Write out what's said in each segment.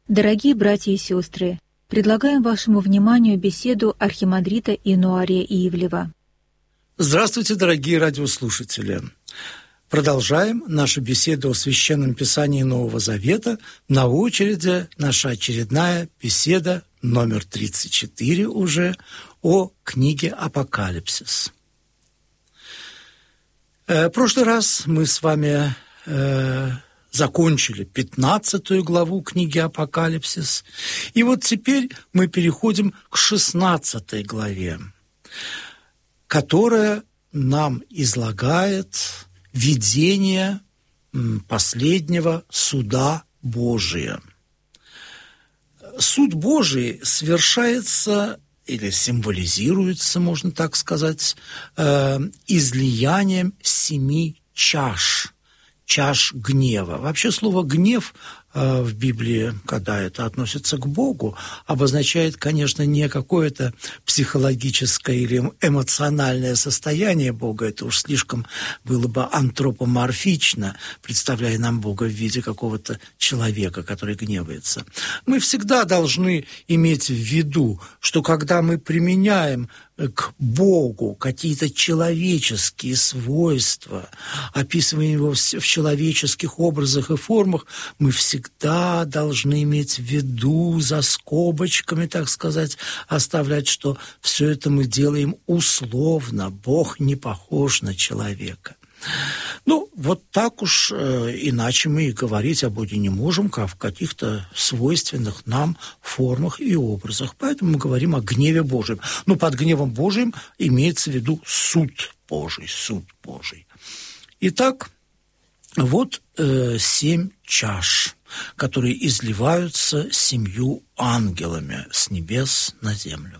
Дорогие братья и сестры, предлагаем вашему вниманию беседу архимандрита Инуария Ивлева. Здравствуйте, дорогие радиослушатели! Продолжаем нашу беседу о Священном Писании Нового Завета. На очереди наша очередная беседа, номер 34 уже, о книге «Апокалипсис». В прошлый раз мы с вами закончили 15 главу книги «Апокалипсис». И вот теперь мы переходим к 16 главе, которая нам излагает видение последнего суда Божия. Суд Божий совершается или символизируется, можно так сказать, излиянием 7 чаш гнева. Вообще слово «гнев» в Библии, когда это относится к Богу, обозначает, конечно, не какое-то психологическое или эмоциональное состояние Бога. Это уж слишком было бы антропоморфично, представляя нам Бога в виде какого-то человека, который гневается. Мы всегда должны иметь в виду, что когда мы применяем к Богу какие-то человеческие свойства, описываем его в человеческих образах и формах, мы всегда должны иметь в виду, за скобочками, так сказать, оставлять, что все это мы делаем условно. Бог не похож на человека. Ну, вот так уж, иначе мы и говорить о Боге не можем, как в каких-то свойственных нам формах и образах. Поэтому мы говорим о гневе Божьем. Но под гневом Божьим имеется в виду суд Божий, суд Божий. Итак, вот 7 чаш, которые изливаются 7 ангелами с небес на землю.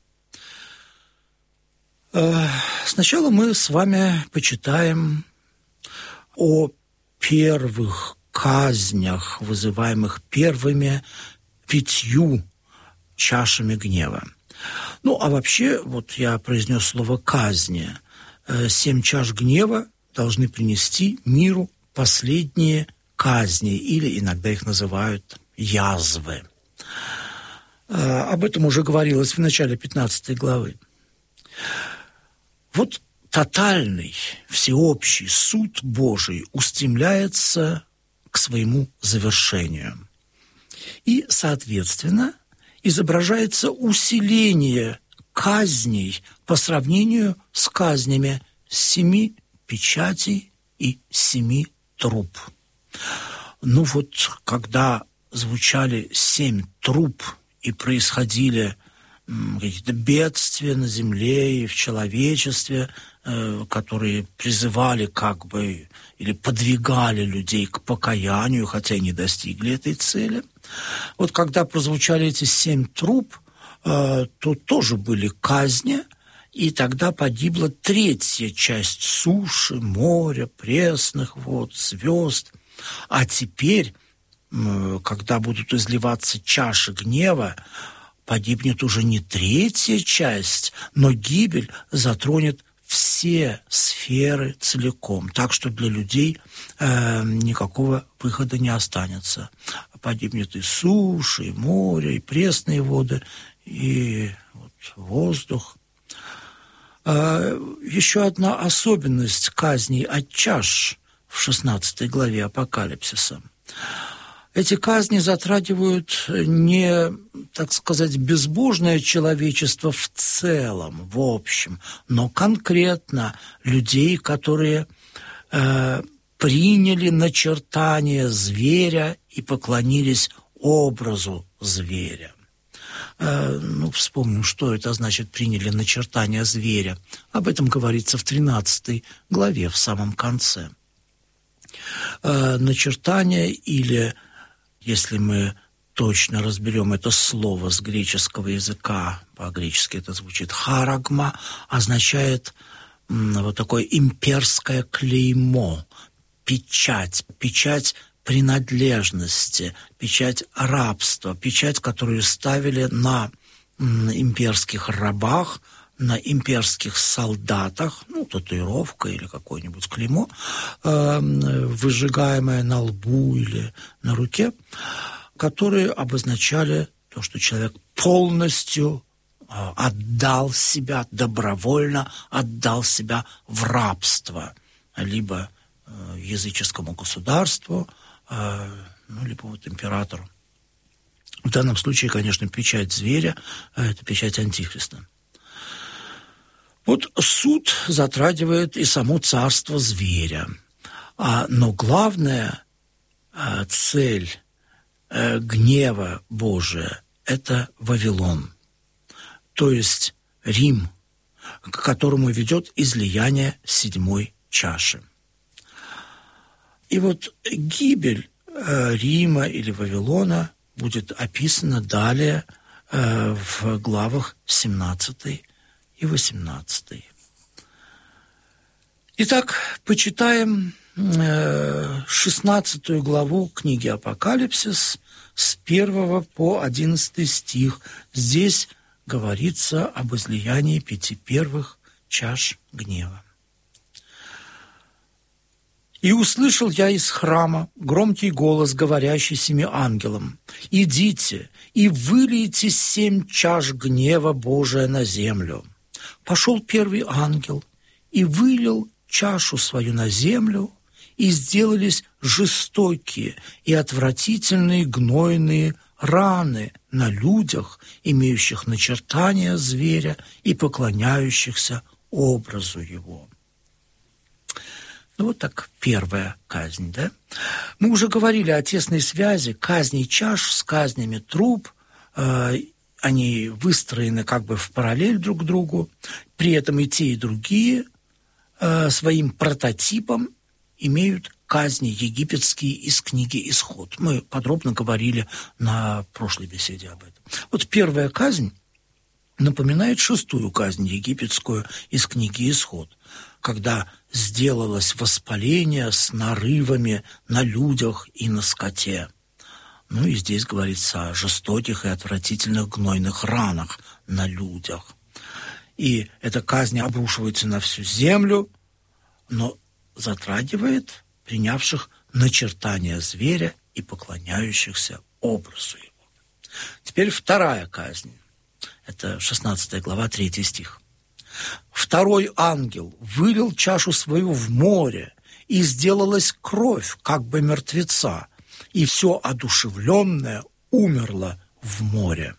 Сначала мы с вами почитаем о первых казнях, вызываемых первыми 5 чашами гнева. Ну, а вообще, вот я произнес слово «казни». 7 чаш гнева должны принести миру последние казни, или иногда их называют язвы. Об этом уже говорилось в начале 15 главы. Вот тотальный, всеобщий суд Божий устремляется к своему завершению. И, соответственно, изображается усиление казней по сравнению с казнями 7 печатей и 7 труб. Ну вот, когда звучали 7 труб и происходили какие-то бедствия на земле и в человечестве, которые призывали как бы или подвигали людей к покаянию, хотя и не достигли этой цели. Вот когда прозвучали эти 7 труб, то тоже были казни, и тогда погибла 3-я часть суши, моря, пресных вод, звезд. А теперь, когда будут изливаться чаши гнева, погибнет уже не 3-я часть, но гибель затронет все сферы целиком, так что для людей никакого выхода не останется. Погибнет и суша, и море, и пресные воды, и вот воздух. Еще одна особенность казней от чаш в 16 главе Апокалипсиса. Эти казни затрагивают не, так сказать, безбожное человечество в целом, в общем, но конкретно людей, которые приняли начертание зверя и поклонились образу зверя. Вспомним, что это значит «приняли начертание зверя». Об этом говорится в 13 главе, в самом конце. Начертание или, если мы точно разберем это слово с греческого языка, по-гречески это звучит «харагма», означает вот такое имперское клеймо, печать принадлежности, печать рабства, печать, которую ставили на имперских рабах, на имперских солдатах, татуировка или какое-нибудь клеймо, выжигаемое на лбу или на руке, которые обозначали то, что человек полностью отдал себя, добровольно отдал себя в рабство, либо языческому государству, либо вот императору. В данном случае, конечно, печать зверя – это печать Антихриста. Вот суд затрагивает и само царство зверя. Но главная цель гнева Божия – это Вавилон, то есть Рим, к которому ведет излияние седьмой чаши. И вот гибель Рима или Вавилона будет описана далее в главах 17 и 18. Итак, почитаем 16 главу книги «Апокалипсис» с 1 по 11 стих. Здесь говорится об излиянии 5 первых чаш гнева. «И услышал я из храма громкий голос, говорящий 7 ангелам: идите и вылейте 7 чаш гнева Божия на землю. Пошел первый ангел и вылил чашу свою на землю, и сделались жестокие и отвратительные гнойные раны на людях, имеющих начертания зверя и поклоняющихся образу его». Ну, вот так первая казнь, да? Мы уже говорили о тесной связи казней чаш с казнями труб. Они выстроены как бы в параллель друг к другу. При этом и те, и другие своим прототипом имеют казни египетские из книги «Исход». Мы подробно говорили на прошлой беседе об этом. Вот первая казнь напоминает 6-ю казнь египетскую из книги «Исход», когда сделалось воспаление с нарывами на людях и на скоте. Ну и здесь говорится о жестоких и отвратительных гнойных ранах на людях. И эта казнь обрушивается на всю землю, но затрагивает принявших начертания зверя и поклоняющихся образу его. Теперь вторая казнь. Это 16 глава, 3 стих. «Второй ангел вылил чашу свою в море, и сделалась кровь, как бы мертвеца, и все одушевленное умерло в море».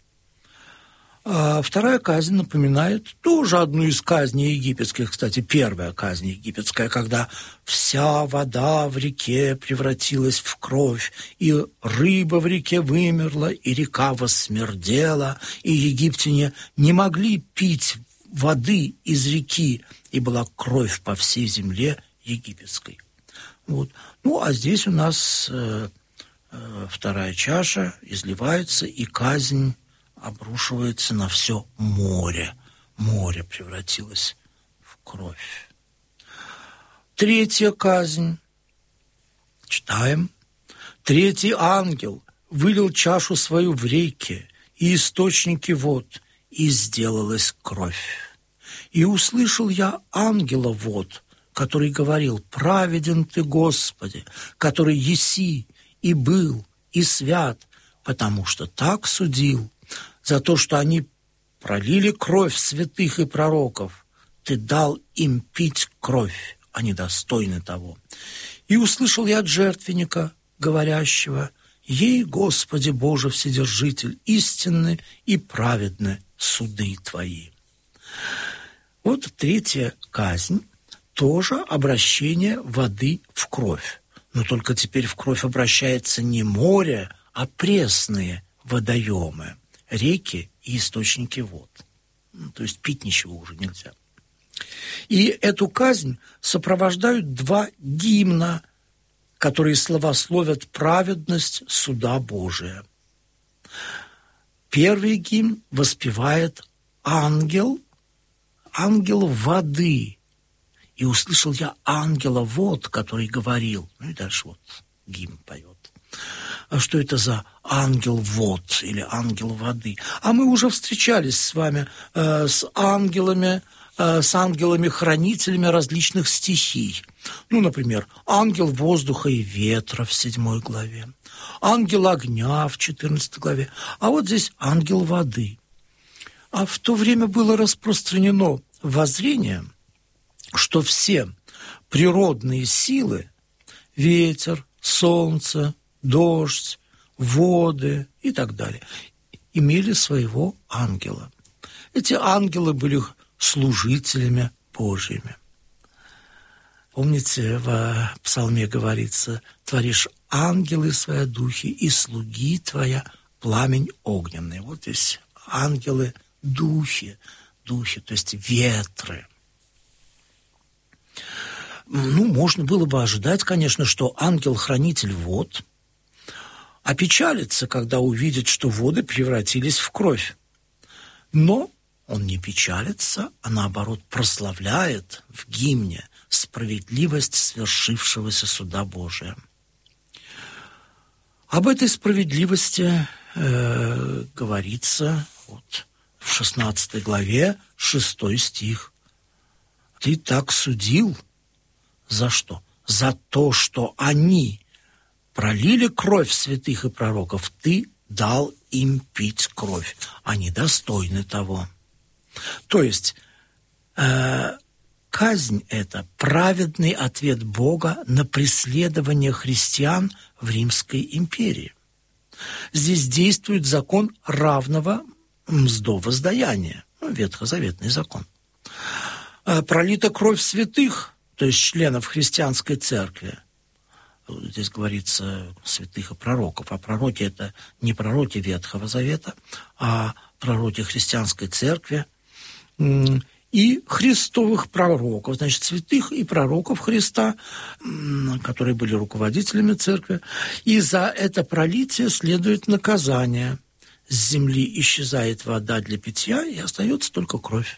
А вторая казнь напоминает тоже одну из казней египетских. Кстати, первая казнь египетская, когда вся вода в реке превратилась в кровь, и рыба в реке вымерла, и река воссмердела, и египтяне не могли пить воды из реки, и была кровь по всей земле египетской. Вот. Ну, а здесь у нас вторая чаша изливается, и казнь обрушивается на все море. Море превратилось в кровь. Третья казнь. Читаем. «Третий ангел вылил чашу свою в реки и источники вод, и сделалась кровь. И услышал я ангела вод, который говорил: праведен ты, Господи, который еси и был, и свят, потому что так судил. За то, что они пролили кровь святых и пророков, ты дал им пить кровь, они достойны того. И услышал я от жертвенника, говорящего: ей, Господи Боже Вседержитель, истинны и праведны суды твои». Вот третья казнь, тоже обращение воды в кровь. Но только теперь в кровь обращается не море, а пресные водоемы, реки и источники вод. То есть пить ничего уже нельзя. И эту казнь сопровождают 2 гимна, которые славословят праведность суда Божия. Первый гимн воспевает ангел воды. «И услышал я ангела вод, который говорил». Ну и дальше вот гимн поет. А что это за ангел вод или ангел воды? А мы уже встречались с вами с ангелами, с ангелами-хранителями различных стихий. Ну, например, ангел воздуха и ветра в 7 главе, ангел огня в 14 главе, а вот здесь ангел воды. А в то время было распространено воззрение, что все природные силы – ветер, солнце, дождь, воды и так далее – имели своего ангела. Эти ангелы были служителями Божьими. Помните, в псалме говорится: «Творишь ангелы свои духи, и слуги твоя пламень огненный». Вот здесь ангелы – духи, то есть ветры. Ну, можно было бы ожидать, конечно, что ангел-хранитель вод опечалится, когда увидит, что воды превратились в кровь. Но он не печалится, а наоборот прославляет в гимне справедливость свершившегося суда Божия. Об этой справедливости говорится вот в 16 главе, 6 стих. «Ты так судил». За что? За то, что они пролили кровь святых и пророков, ты дал им пить кровь. Они достойны того. То есть казнь – это праведный ответ Бога на преследование христиан в Римской империи. Здесь действует закон равного мздовоздаяния, ветхозаветный закон. Пролита кровь святых, то есть членов христианской церкви. Здесь говорится святых и пророков, а пророки – это не пророки Ветхого Завета, а пророки христианской церкви и христовых пророков, значит, святых и пророков Христа, которые были руководителями церкви. И за это пролитие следует наказание. С земли исчезает вода для питья, и остается только кровь.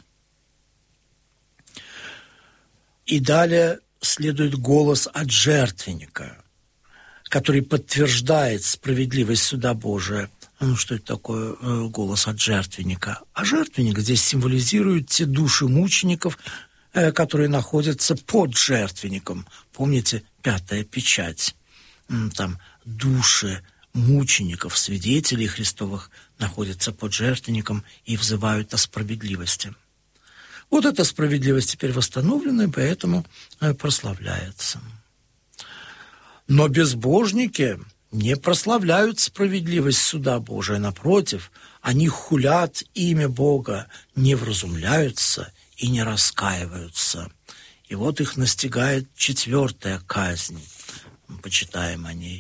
И далее следует голос от жертвенника, который подтверждает справедливость суда Божия. Ну, что это такое голос от жертвенника? А жертвенник здесь символизирует те души мучеников, которые находятся под жертвенником. Помните, 5-я печать? Там души мучеников, свидетелей Христовых находятся под жертвенником и взывают о справедливости. Вот эта справедливость теперь восстановлена, и поэтому прославляется. Но безбожники не прославляют справедливость суда Божия. Напротив, они хулят имя Бога, не вразумляются и не раскаиваются. И вот их настигает 4-я казнь. Почитаем о ней.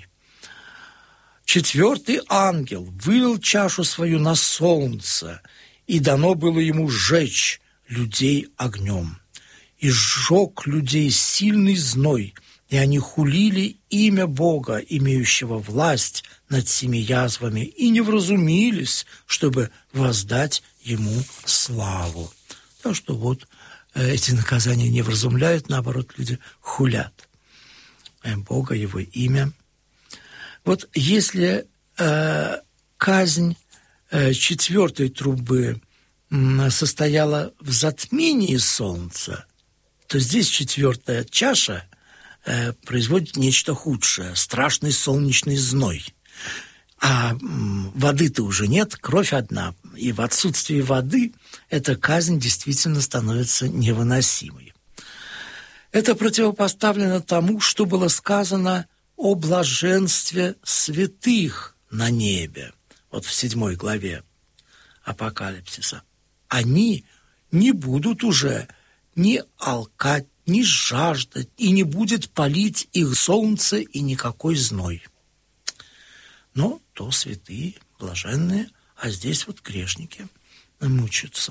4-й ангел вылил чашу свою на солнце, и дано было ему сжечь людей огнем. И сжег людей сильный зной, и они хулили имя Бога, имеющего власть над 7 язвами, и не вразумились, чтобы воздать ему славу. Так что вот эти наказания не вразумляют, наоборот, люди хулят Бога, его имя. Вот если казнь 4-й трубы состояла в затмении солнца, то здесь 4-я чаша производит нечто худшее, страшный солнечный зной. А воды-то уже нет, кровь одна. И в отсутствии воды эта казнь действительно становится невыносимой. Это противопоставлено тому, что было сказано о блаженстве святых на небе. Вот в 7 главе Апокалипсиса. Они не будут уже ни алкать, ни жаждать, и не будет палить их солнце и никакой зной. Но то святые, блаженные, а здесь вот грешники мучаются.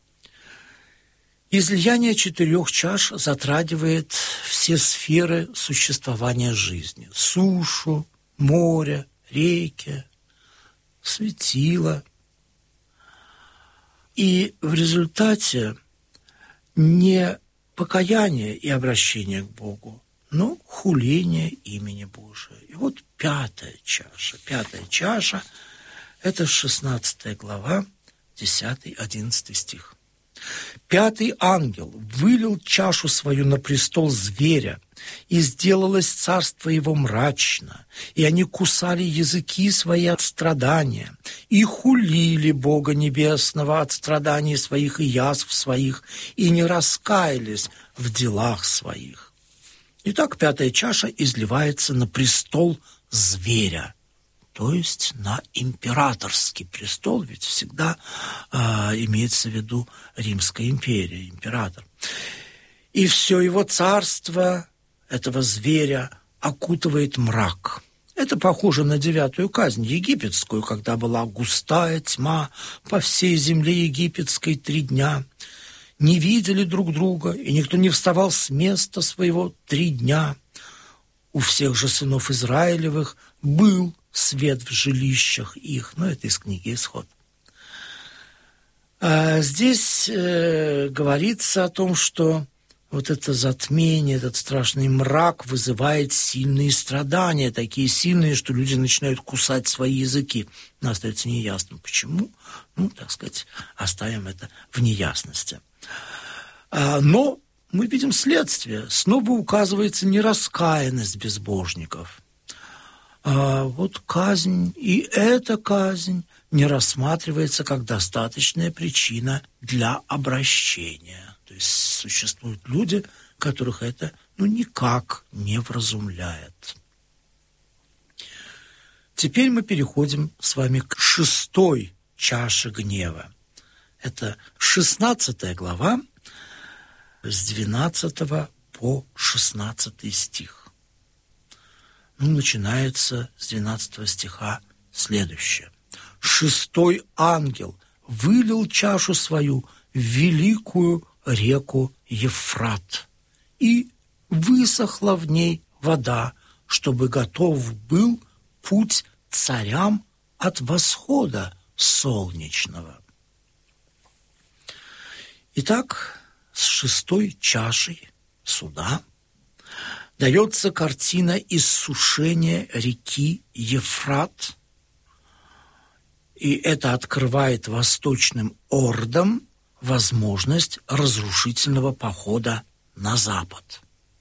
Излияние 4 чаш затрагивает все сферы существования жизни. Сушу, море, реки, светила. И в результате не покаяние и обращение к Богу, но хуление имени Божия. И вот 5-я чаша. 5-я чаша – это 16 глава, 10-11 стих. Пятый ангел вылил чашу свою на престол зверя, и сделалось царство его мрачно, и они кусали языки свои от страдания, и хулили Бога Небесного от страданий своих и язв своих, и не раскаялись в делах своих. Итак, пятая чаша изливается на престол зверя, то есть на императорский престол, ведь всегда имеется в виду Римская империя, император. И все его царство этого зверя окутывает мрак. Это похоже на 9-ю казнь египетскую, когда была густая тьма по всей земле египетской 3 дня. Не видели друг друга, и никто не вставал с места своего 3 дня. У всех же сынов Израилевых был свет в жилищах их. Но это из книги «Исход». Здесь говорится о том, что вот это затмение, этот страшный мрак вызывает сильные страдания, такие сильные, что люди начинают кусать свои языки. Но остается неясным, почему. Так сказать, оставим это в неясности. Но мы видим следствие. Снова указывается нераскаянность безбожников. Вот казнь, и эта казнь не рассматривается как достаточная причина для обращения. То есть существуют люди, которых это никак не вразумляет. Теперь мы переходим с вами к 6-й чаше гнева. Это 16 глава, с 12 по 16 стих. Начинается с 12 стиха следующее. «Шестой ангел вылил чашу свою в великую реку Евфрат, и высохла в ней вода, чтобы готов был путь царям от восхода солнечного». Итак, с 6-й чашей суда дается картина иссушения реки Евфрат, и это открывает восточным ордам возможность разрушительного похода на запад.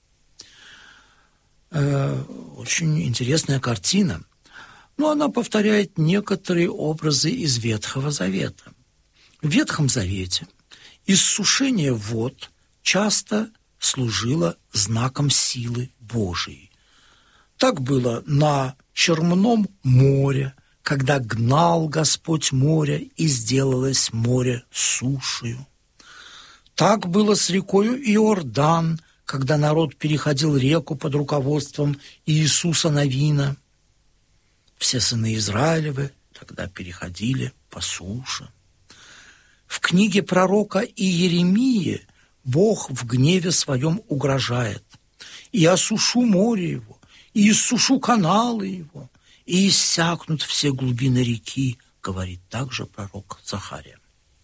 Очень интересная картина, но она повторяет некоторые образы из Ветхого Завета. В Ветхом Завете иссушение вод часто служило знаком силы Божией. Так было на Черном море, когда гнал Господь море, и сделалось море сушею. Так было с рекою Иордан, когда народ переходил реку под руководством Иисуса Навина. Все сыны Израилевы тогда переходили по суше. В книге пророка Иеремии Бог в гневе своем угрожает: «И осушу море его, и иссушу каналы его, и иссякнут все глубины реки», говорит также пророк Захария.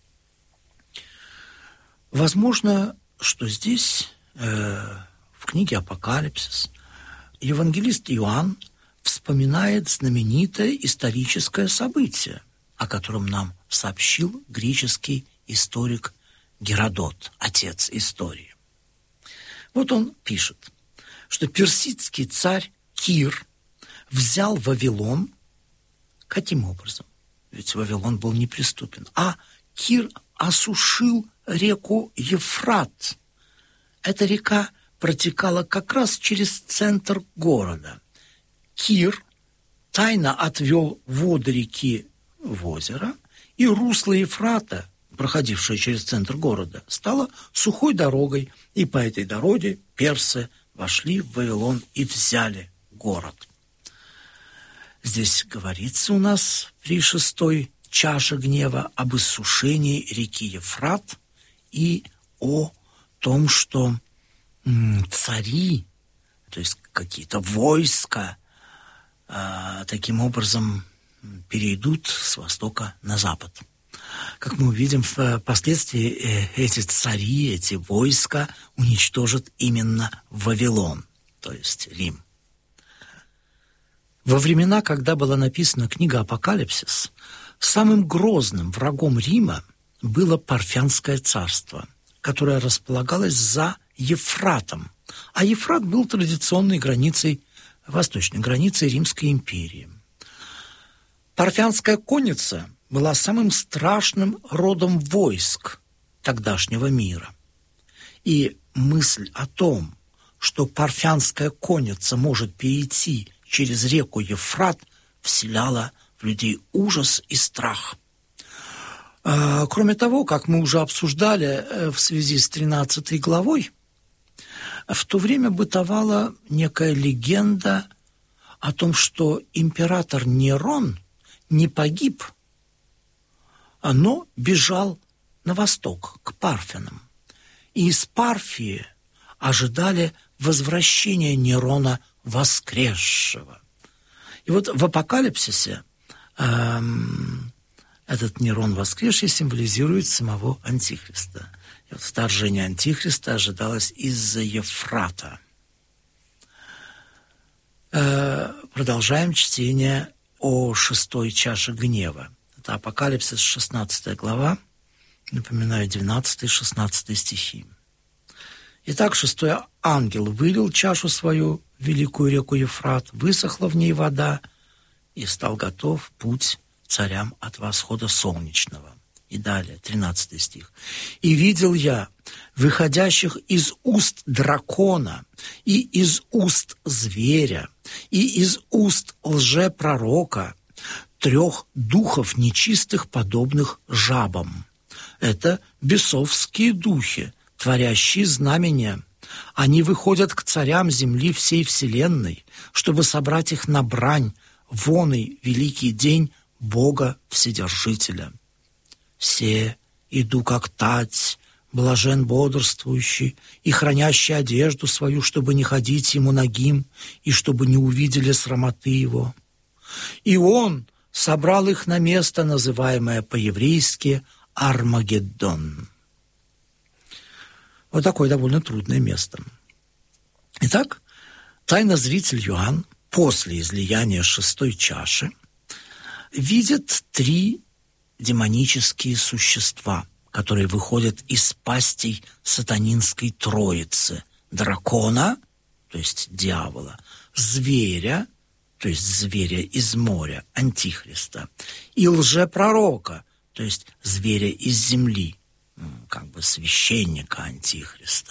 Возможно, что здесь, в книге «Апокалипсис», евангелист Иоанн вспоминает знаменитое историческое событие, о котором нам сообщил греческий историк Геродот, отец истории. Вот он пишет, что персидский царь Кир взял Вавилон. Каким образом? Ведь Вавилон был неприступен. А Кир осушил реку Евфрат. Эта река протекала как раз через центр города. Кир тайно отвел воды реки в озеро, и русло Евфрата, проходившее через центр города, стало сухой дорогой, и по этой дороге персы вошли в Вавилон и взяли город. Здесь говорится у нас при 6-й чаше гнева об иссушении реки Евфрат и о том, что цари, то есть какие-то войска, таким образом перейдут с востока на запад. Как мы увидим, впоследствии эти цари, эти войска уничтожат именно Вавилон, то есть Рим. Во времена, когда была написана книга «Апокалипсис», самым грозным врагом Рима было Парфянское царство, которое располагалось за Ефратом. А Ефрат был традиционной границей, восточной границей Римской империи. Парфянская конница была самым страшным родом войск тогдашнего мира. И мысль о том, что парфянская конница может перейти через реку Ефрат, вселяла в людей ужас и страх. Кроме того, как мы уже обсуждали в связи с 13 главой, в то время бытовала некая легенда о том, что император Нерон не погиб, но бежал на восток, к Парфянам. И из Парфии ожидали возвращения Нерона воскресшего. И вот в Апокалипсисе этот Нерон воскресший символизирует самого Антихриста. И вот вторжение Антихриста ожидалось из-за Ефрата. Продолжаем чтение о 6-й чаше гнева. Это Апокалипсис, 16 глава, напоминаю, 12-16 стихи. Итак, 6-й ангел вылил чашу свою в великую реку Ефрат, высохла в ней вода, и стал готов путь царям от восхода солнечного. И далее, 13 стих. «И видел я выходящих из уст дракона, и из уст зверя, и из уст лжепророка 3 духов нечистых, подобных жабам. Это бесовские духи, творящие знамения. Они выходят к царям земли всей вселенной, чтобы собрать их на брань, воный великий день Бога Вседержителя. Все иду как тать, блажен бодрствующий и хранящий одежду свою, чтобы не ходить ему нагим и чтобы не увидели срамоты его. И он собрал их на место, называемое по-еврейски Армагеддон». Вот такое довольно трудное место. Итак, тайнозритель Иоанн после излияния 6-й чаши видит 3 демонические существа, которые выходят из пастей сатанинской троицы: дракона, то есть дьявола, зверя, то есть зверя из моря, антихриста, и лжепророка, то есть зверя из земли, как бы священника антихриста.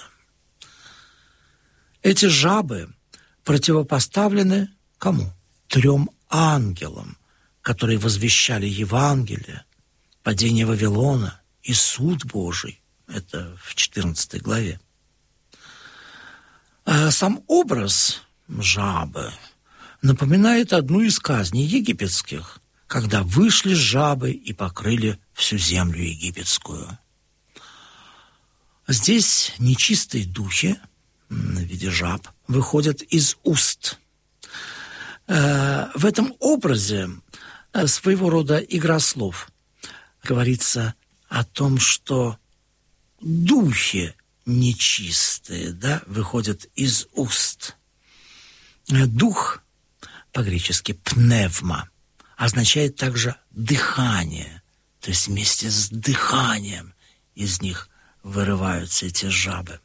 Эти жабы противопоставлены кому? 3 ангелам, которые возвещали Евангелие, падение Вавилона и суд Божий. Это в 14 главе. Сам образ жабы напоминает одну из казней египетских, когда вышли жабы и покрыли всю землю египетскую. Здесь нечистые духи в виде жаб выходят из уст. В этом образе своего рода игра слов. Говорится о том, что духи нечистые, выходят из уст. Дух, по-гречески пневма, означает также дыхание, то есть вместе с дыханием из них вырываются эти жабы.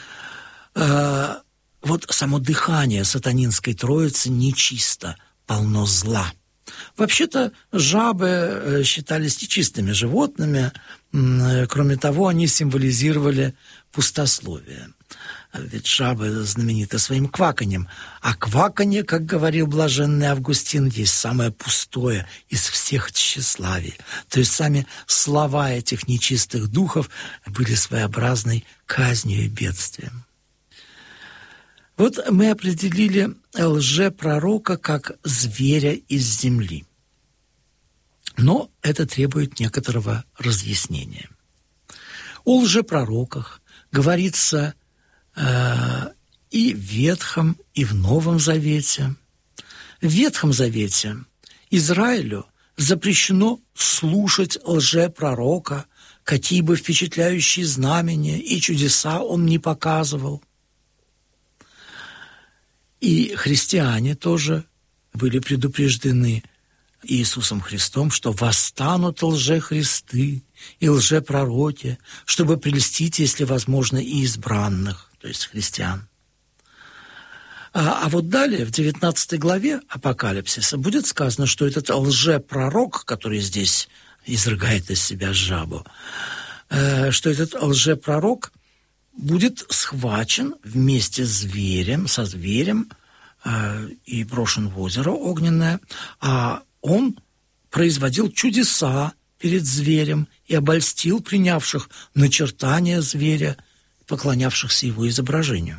Вот само дыхание сатанинской троицы нечисто, полно зла. Вообще-то жабы считались нечистыми животными. Кроме того, они символизировали пустословие. Ведь жабы знамениты своим кваканьем. А кваканье, как говорил блаженный Августин, есть самое пустое из всех тщеславий. То есть сами слова этих нечистых духов были своеобразной казнью и бедствием. Вот мы определили лжепророка как зверя из земли. Но это требует некоторого разъяснения. О лжепророках говорится и в Ветхом, и в Новом Завете. В Ветхом Завете Израилю запрещено слушать лжепророка, какие бы впечатляющие знамения и чудеса он не показывал. И христиане тоже были предупреждены Иисусом Христом, что восстанут лжехристы и лжепророки, чтобы прельстить, если возможно, и избранных, то есть христиан. А вот далее, в 19 главе Апокалипсиса, будет сказано, что этот лжепророк, который здесь изрыгает из себя жабу, что этот лжепророк будет схвачен вместе с зверем, со зверем и брошен в озеро огненное, а он производил чудеса перед зверем и обольстил принявших начертания зверя, поклонявшихся его изображению.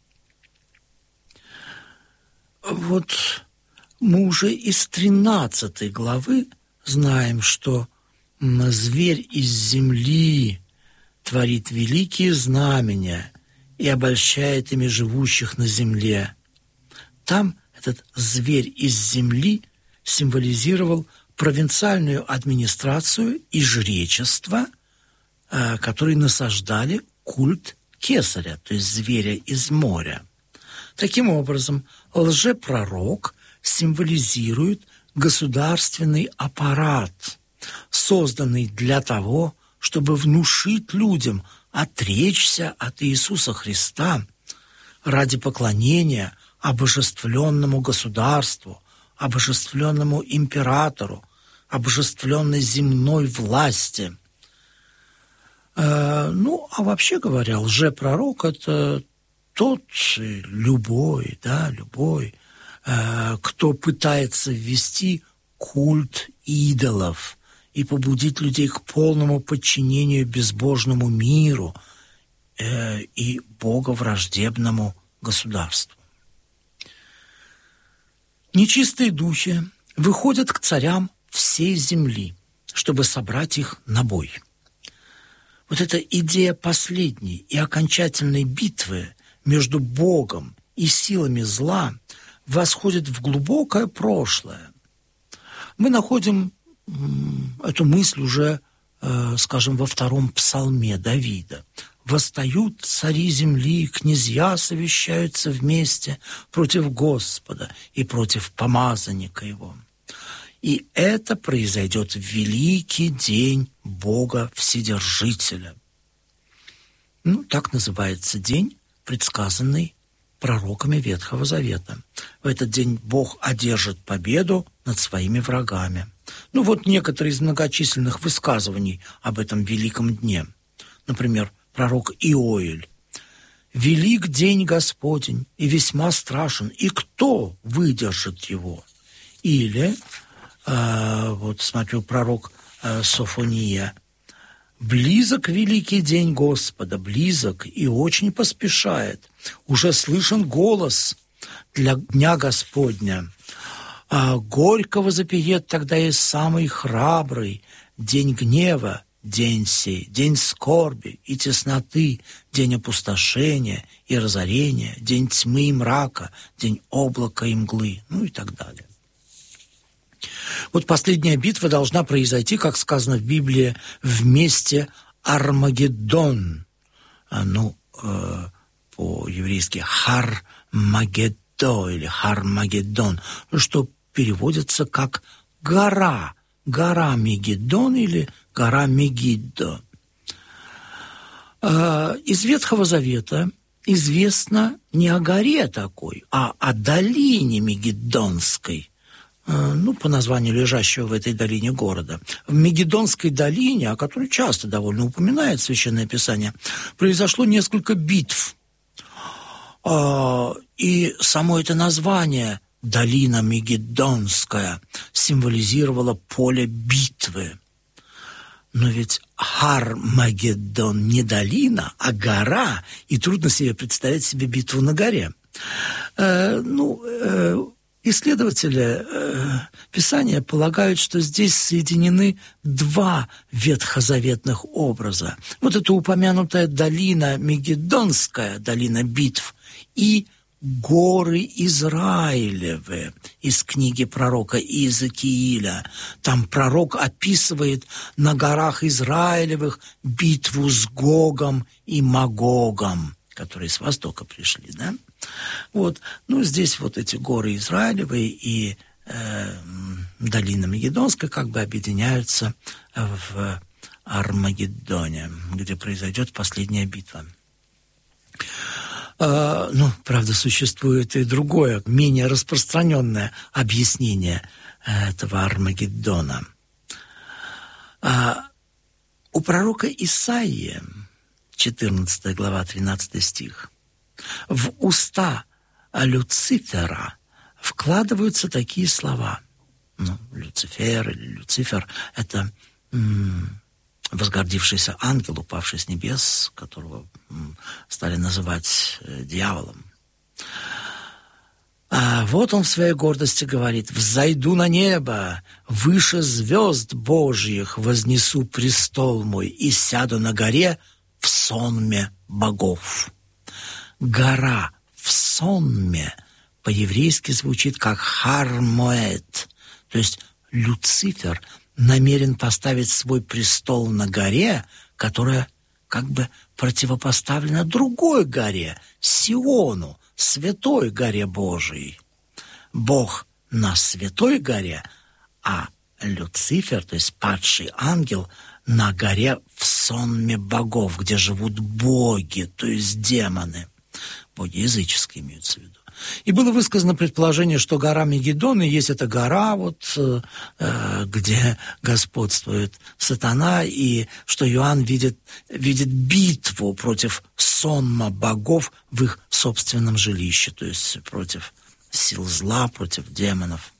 Вот мы уже из 13 главы знаем, что зверь из земли творит великие знамения и обольщает ими живущих на земле. Там этот зверь из земли символизировал провинциальную администрацию и жречество, которые насаждали культ кесаря, то есть зверя из моря. Таким образом, лжепророк символизирует государственный аппарат, созданный для того, чтобы внушить людям отречься от Иисуса Христа ради поклонения обожествленному государству, обожествленному императору, обожествленной земной власти. А вообще говоря, лжепророк – это тот любой, кто пытается ввести культ идолов и побудить людей к полному подчинению безбожному миру и боговраждебному государству. Нечистые духи выходят к царям всей земли, чтобы собрать их на бой. Вот эта идея последней и окончательной битвы между Богом и силами зла восходит в глубокое прошлое. Мы находим эту мысль уже, скажем, во 2 псалме Давида. «Восстают цари земли, князья совещаются вместе против Господа и против помазанника его». И это произойдет в великий день Бога Вседержителя. Так называется день, предсказанный пророками Ветхого Завета. В этот день Бог одержит победу над своими врагами. Некоторые из многочисленных высказываний об этом великом дне. Например, пророк Иоэль. «Велик день Господень и весьма страшен, и кто выдержит его?» Или, смотрю, пророк Софония. «Близок великий день Господа, близок и очень поспешает. Уже слышен голос для дня Господня. Горько возопиет тогда и самый храбрый. День гнева, день сей, день скорби и тесноты, день опустошения и разорения, день тьмы и мрака, день облака и мглы», и так далее. Последняя битва должна произойти, как сказано в Библии, в месте Армагеддон. По-еврейски Хар-Магеддо или Хар-Магеддон, что переводится как гора Мегиддон или гора Мегиддо. Из Ветхого Завета известно не о горе такой, а о долине Мегиддонской, по названию лежащего в этой долине города. В Мегиддонской долине, о которой часто довольно упоминает Священное Писание, произошло несколько битв. И само это название «Долина Мегиддонская» символизировало поле битвы. Но ведь Хар-Магеддон не долина, а гора, и трудно себе представить себе битву на горе. Исследователи Писания полагают, что здесь соединены 2 ветхозаветных образа. Это упомянутая долина Мегиддонская, долина битв, и горы Израилевы из книги пророка Иезекииля. Там пророк описывает на горах Израилевых битву с Гогом и Магогом, которые с востока пришли, да? Здесь эти горы Израилевые и долина Мегидонская как бы объединяются в Армагеддоне, где произойдет последняя битва. Правда, существует и другое, менее распространенное объяснение этого Армагеддона. У пророка Исаии, 14 глава, 13 стих, в уста Люцифера вкладываются такие слова. Люцифер или Люцифер – это возгордившийся ангел, упавший с небес, которого стали называть дьяволом. А вот он в своей гордости говорит: «Взойду на небо, выше звезд Божьих вознесу престол мой и сяду на горе в сонме богов». Гора в сонме по-еврейски звучит как Хар-Моэд, то есть Люцифер намерен поставить свой престол на горе, которая как бы противопоставлена другой горе, Сиону, святой горе Божией. Бог на святой горе, а Люцифер, то есть падший ангел, на горе в сонме богов, где живут боги, то есть демоны. Боги языческие имеются в виду. И было высказано предположение, что гора Мегидон и есть эта гора, где господствует сатана, и что Иоанн видит битву против сонма богов в их собственном жилище, то есть против сил зла, против демонов.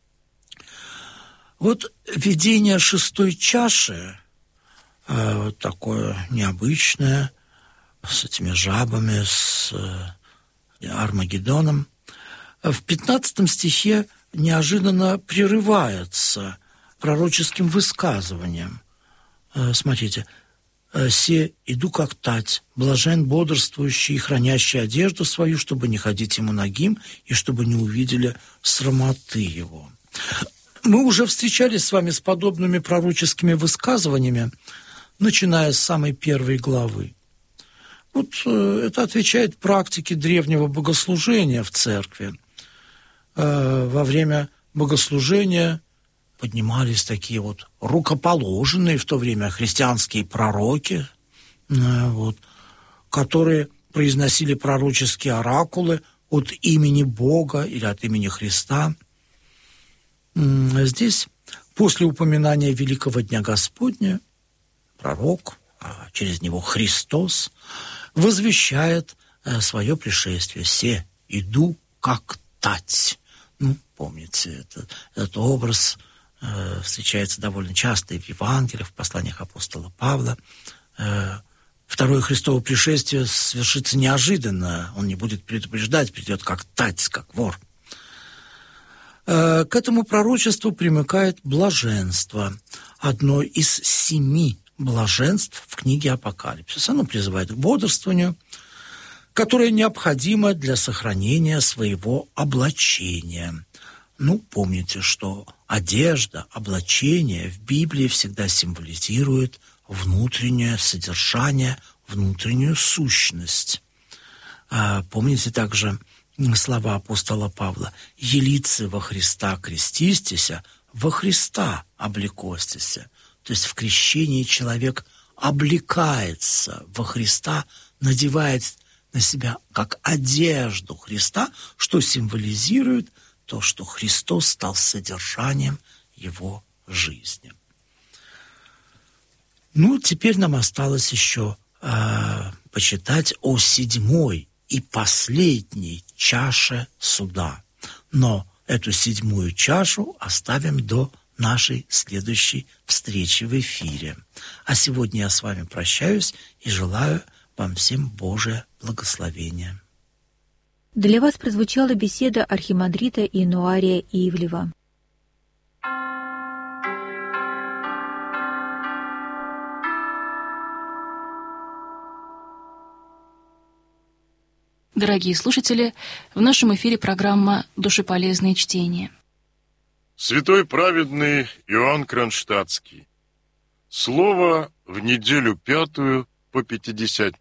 Вот видение шестой чаши, такое необычное, с этими жабами, с Армагеддоном, в 15 стихе неожиданно прерывается пророческим высказыванием. Смотрите. «Се иду как тать, блажен бодрствующий и хранящий одежду свою, чтобы не ходить ему нагим и чтобы не увидели срамоты его». Мы уже встречались с вами с подобными пророческими высказываниями, начиная с самой первой главы. Вот это отвечает практике древнего богослужения в церкви. Во время богослужения поднимались такие вот рукоположенные в то время христианские пророки, которые произносили пророческие оракулы от имени Бога или от имени Христа. Здесь, после упоминания Великого Дня Господня, пророк, а через него Христос, возвещает свое пришествие. «Се иду как тать». Помните, этот образ встречается довольно часто и в Евангелиях, в посланиях апостола Павла. Второе Христово пришествие свершится неожиданно. Он не будет предупреждать, придет как тать, как вор. К этому пророчеству примыкает блаженство, одно из 7 блаженств в книге Апокалипсис. Оно призывает к бодрствованию, которое необходимо для сохранения своего облачения. Помните, что одежда, облачение в Библии всегда символизирует внутреннее содержание, внутреннюю сущность. Помните также слова апостола Павла: «Елицы во Христа крестистеся, во Христа облекостеся». То есть в крещении человек облекается во Христа, надевает на себя как одежду Христа, что символизирует то, что Христос стал содержанием его жизни. Теперь нам осталось еще почитать о 7-й и последней чаше суда. Но эту 7-ю чашу оставим до нашей следующей встречи в эфире. А сегодня я с вами прощаюсь и желаю вам всем Божие благословение. Для вас прозвучала беседа архимандрита Иенуария Ивлева. Дорогие слушатели, в нашем эфире программа «Душеполезные чтения». Святой праведный Иоанн Кронштадтский. Слово в неделю 5 по 50.